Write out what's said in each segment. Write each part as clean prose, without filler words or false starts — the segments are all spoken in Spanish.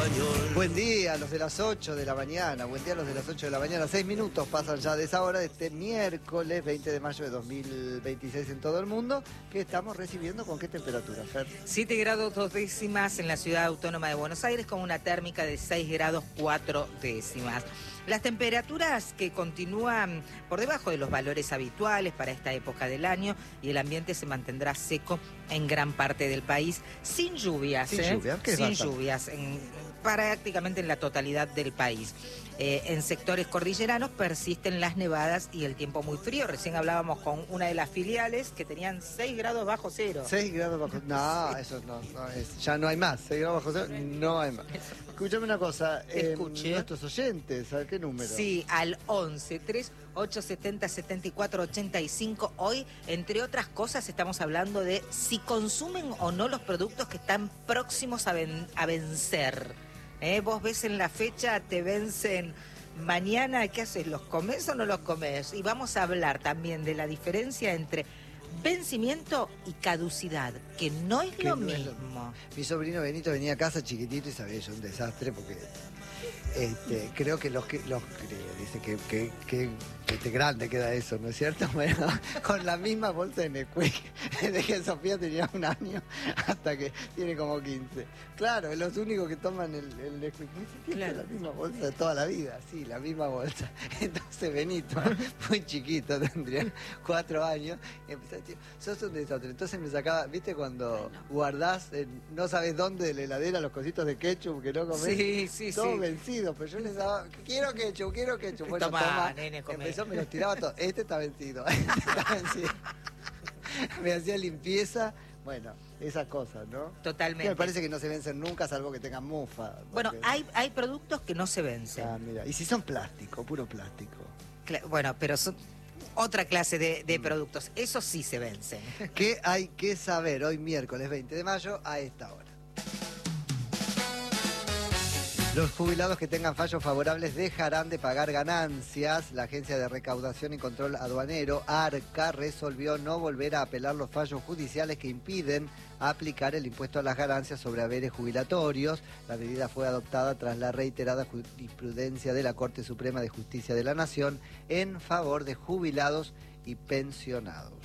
Buen día, los de las 8 de la mañana. Buen día, los de las 8 de la mañana. 6 minutos pasan ya de esa hora de este miércoles 20 de mayo de 2026 en todo el mundo. ¿Qué estamos recibiendo? ¿Con qué temperatura, Fer? 7 grados 2 décimas en la ciudad autónoma de Buenos Aires, con una térmica de 6 grados 4 décimas. Las temperaturas que continúan por debajo de los valores habituales para esta época del año, y el ambiente se mantendrá seco en gran parte del país, sin lluvias. ¿Sin lluvias? ¿Qué Sin pasa? lluvias, prácticamente en la totalidad del país. En sectores cordilleranos persisten las nevadas y el tiempo muy frío. Recién hablábamos con una de las filiales que tenían 6 grados bajo cero. 6 grados bajo cero. No, eso no es. Ya no hay más. 6 grados bajo cero, no hay más. Escúchame una cosa. Escuche. Nuestros oyentes, ¿a qué número? Sí, al 11 3870 74 85. Hoy, entre otras cosas, estamos hablando de si consumen o no los productos que están próximos a vencer. Vos ves en la fecha, te vencen mañana, ¿qué haces? ¿Los comés o no los comés? Y vamos a hablar también de la diferencia entre vencimiento y caducidad, que no es lo mismo. Mi sobrino Benito venía a casa chiquitito y sabía yo un desastre porque creo que dice que grande queda eso, ¿no es cierto? Bueno, con la misma bolsa de Nesquik desde que Sofía tenía 1 año hasta que tiene como 15. Claro, es los únicos que toman el Nesquik. Claro. La misma bolsa de toda la vida, sí, la misma bolsa. Entonces Benito, muy chiquito, tendría 4 años, y empezó a decir, sos un desastre. Entonces me sacaba, ¿viste cuando guardás, no sabes dónde de la heladera los cositos de ketchup que no comés? Sí. Todos vencidos, pero yo les daba, quiero ketchup. Bueno, toma, nene, empezó, me los tiraba todos. Este está vencido, este está vencido. Me hacía limpieza, bueno, esas cosas, ¿no? Totalmente. Que me parece que no se vencen nunca, salvo que tengan mufa. Porque... Bueno, hay productos que no se vencen. Ah, mira, y si son plástico, puro plástico. Bueno, pero son otra clase de productos. Esos sí se vencen. ¿Qué hay que saber hoy miércoles 20 de mayo a esta hora? Los jubilados que tengan fallos favorables dejarán de pagar ganancias. La Agencia de Recaudación y Control Aduanero, ARCA, resolvió no volver a apelar los fallos judiciales que impiden aplicar el impuesto a las ganancias sobre haberes jubilatorios. La medida fue adoptada tras la reiterada jurisprudencia de la Corte Suprema de Justicia de la Nación en favor de jubilados y pensionados.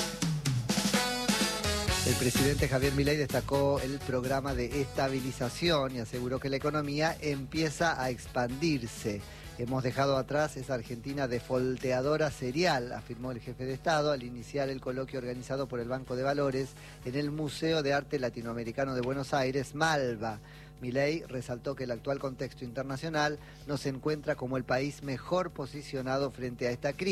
El presidente Javier Milei destacó el programa de estabilización y aseguró que la economía empieza a expandirse. Hemos dejado atrás esa Argentina defolteadora serial, afirmó el jefe de Estado al iniciar el coloquio organizado por el Banco de Valores en el Museo de Arte Latinoamericano de Buenos Aires, Malva. Milei resaltó que el actual contexto internacional nos encuentra como el país mejor posicionado frente a esta crisis.